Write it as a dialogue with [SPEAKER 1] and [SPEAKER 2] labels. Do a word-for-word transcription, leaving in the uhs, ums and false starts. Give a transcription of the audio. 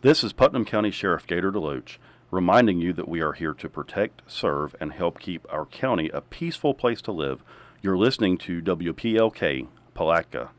[SPEAKER 1] This is Putnam County Sheriff Gator DeLoach reminding you that we are here to protect, serve, and help keep our county a peaceful place to live. You're listening to W P L K, Palatka.